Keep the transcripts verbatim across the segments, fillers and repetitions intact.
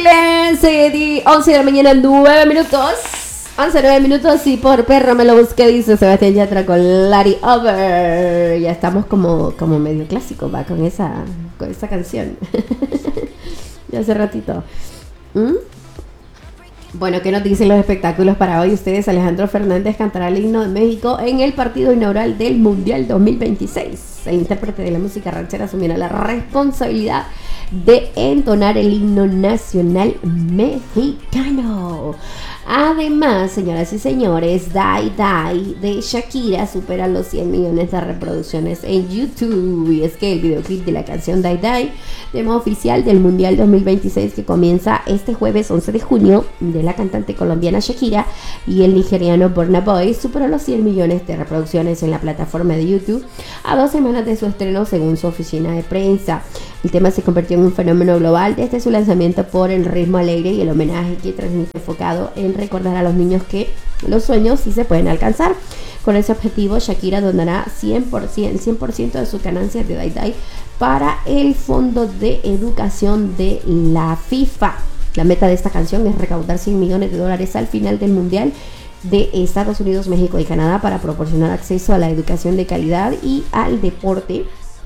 Excelente, once de la mañana, nueve minutos. once, nueve minutos y por perro me lo busqué, dice Sebastián Yatra con Larry Over. Ya estamos como, como medio clásico, va, con esa, con esa canción. Ya hace ratito. ¿Mm? Bueno, ¿qué nos dicen los espectáculos para hoy? Ustedes, Alejandro Fernández cantará el himno de México en el partido inaugural del Mundial dos mil veintiséis. El intérprete de la música ranchera asumirá la responsabilidad de entonar el himno nacional mexicano. Además, señoras y señores, Die Die de Shakira supera los cien millones de reproducciones en YouTube. Y es que el videoclip de la canción Die Die, tema oficial del Mundial dos mil veintiséis que comienza este jueves once de junio, de la cantante colombiana Shakira y el nigeriano Burna Boy, superó los cien millones de reproducciones en la plataforma de YouTube a dos semanas de su estreno, según su oficina de prensa. El tema se convirtió en un fenómeno global desde su lanzamiento por el ritmo alegre y el homenaje que transmite, enfocado en recordar a los niños que los sueños sí se pueden alcanzar. Con ese objetivo, Shakira donará cien por ciento, cien por ciento de sus ganancias de Die Die para el Fondo de Educación de la FIFA. La meta de esta canción es recaudar cien millones de dólares al final del Mundial de Estados Unidos, México y Canadá para proporcionar acceso a la educación de calidad y al deporte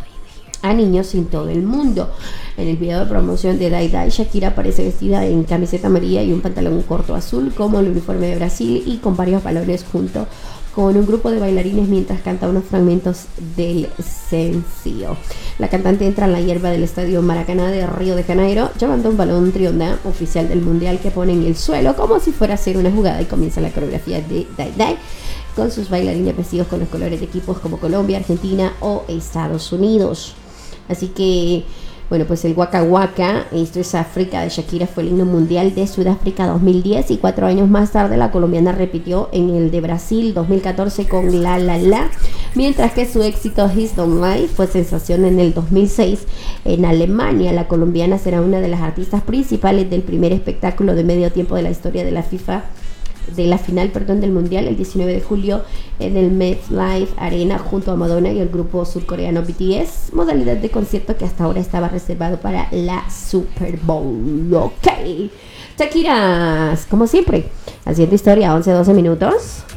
a niños en todo el mundo. En el video de promoción de Die Die, Shakira aparece vestida en camiseta amarilla y un pantalón corto azul como el uniforme de Brasil y con varios balones junto con un grupo de bailarines mientras canta unos fragmentos del sencillo. La cantante entra en la hierba del estadio Maracaná de Río de Janeiro llevando un balón trionda oficial del mundial que pone en el suelo como si fuera a hacer una jugada, y comienza la coreografía de Die Die con sus bailarines vestidos con los colores de equipos como Colombia, Argentina o Estados Unidos. Así que, bueno, pues el Waka Waka, esto es África de Shakira, fue el himno mundial de Sudáfrica dos mil diez, y cuatro años más tarde la colombiana repitió en el de Brasil dos mil catorce con La La La, mientras que su éxito His Don't Lie fue sensación en el dos mil seis en Alemania. La colombiana será una de las artistas principales del primer espectáculo de medio tiempo de la historia de la FIFA, de la final, perdón, del mundial, el diecinueve de julio en el MetLife Arena junto a Madonna y el grupo surcoreano B T S, modalidad de concierto que hasta ahora estaba reservado para la Super Bowl. Ok, Shakira, como siempre, haciendo historia, once doce minutos.